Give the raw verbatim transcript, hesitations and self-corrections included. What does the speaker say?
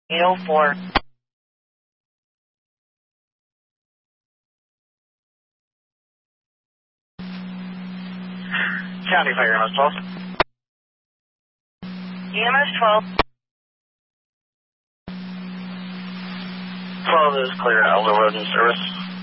eight oh four. County Fire, E M S twelve. E M S twelve. twelve is clear, Elder Road in service.